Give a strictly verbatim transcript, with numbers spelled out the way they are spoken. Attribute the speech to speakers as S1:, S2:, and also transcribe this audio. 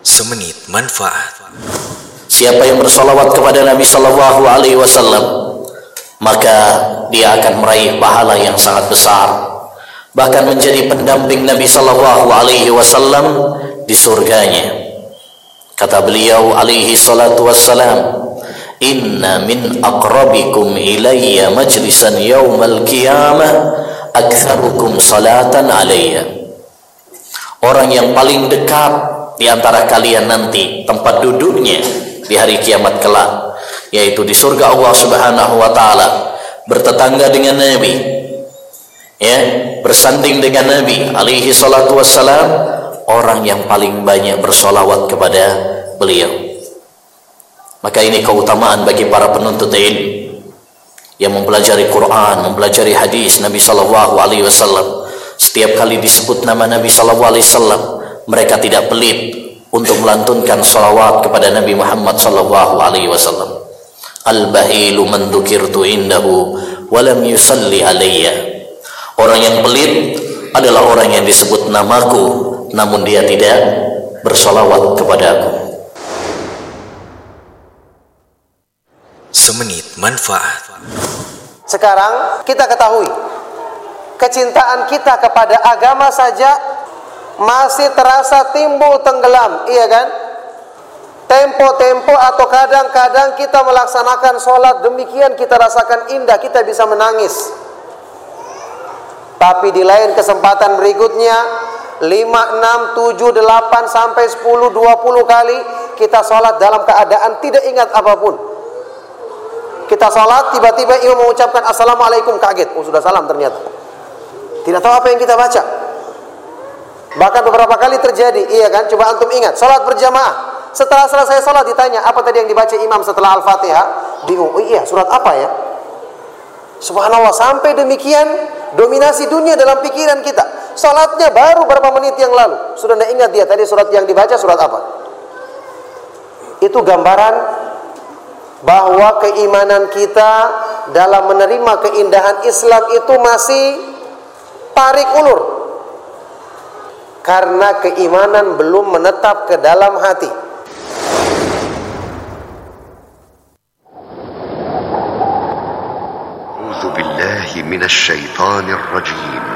S1: Semenit manfaat.
S2: Siapa yang bersolawat kepada Nabi Sallallahu Alaihi Wasallam, maka dia akan meraih pahala yang sangat besar, bahkan menjadi pendamping Nabi Sallallahu Alaihi Wasallam di surganya. Kata beliau alaihi salatu wassalam, inna min aqrabikum ilayya majlisan yawmal qiyamah aktsarukum salatan alayya. Orang yang paling dekat di antara kalian nanti tempat duduknya di hari kiamat kelak, yaitu di surga Allah Subhanahu wa taala, bertetangga dengan Nabi, ya, bersanding dengan Nabi alaihi salatu wassalam, orang yang paling banyak bersolawat kepada beliau. Maka ini keutamaan bagi para penuntut ilmu yang mempelajari Quran, mempelajari hadis Nabi Sallallahu Alaihi Wasallam. Setiap kali disebut nama Nabi Sallallahu Alaihi Wasallam, mereka tidak pelit untuk melantunkan salawat kepada Nabi Muhammad Sallallahu Alaihi Wasallam. Al-bahilu man dzukirtu indahu wa lam yusalli alayya. Orang yang pelit adalah orang yang disebut namaku namun dia tidak bersolawat kepadaku.
S1: Semenit manfaat.
S3: Sekarang kita ketahui, kecintaan kita kepada agama saja masih terasa timbul tenggelam, iya kan? Tempo-tempo atau kadang-kadang kita melaksanakan sholat demikian kita rasakan indah, kita bisa menangis. Tapi di lain kesempatan berikutnya lima, enam, tujuh, delapan, sampai sepuluh, dua puluh kali kita sholat dalam keadaan tidak ingat apapun. Kita sholat, tiba-tiba imam mengucapkan assalamualaikum, kaget, oh sudah salam ternyata. Tidak tahu apa yang kita baca. Bahkan beberapa kali terjadi, iya kan? Coba antum ingat, sholat berjamaah. Setelah selesai sholat ditanya, apa tadi yang dibaca imam setelah Al-Fatihah? Bingung, oh iya, surat apa ya? Subhanallah, sampai demikian dominasi dunia dalam pikiran kita. Salatnya baru berapa menit yang lalu, sudah tidak ingat dia tadi surat yang dibaca surat apa. Itu gambaran bahwa keimanan kita dalam menerima keindahan Islam itu masih tarik ulur, karena keimanan belum menetap ke dalam hati.
S4: A'udzu billahi minasy syaithanir rajim.